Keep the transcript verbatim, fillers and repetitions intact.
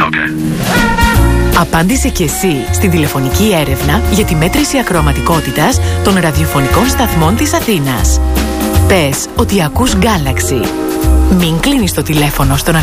Okay. Απάντησε και εσύ στην τηλεφωνική έρευνα για τη μέτρηση ακροαματικότητας των ραδιοφωνικών σταθμών της Αθήνας. Πες ότι ακούς Galaxy. Μην κλείνεις το τηλέφωνο στον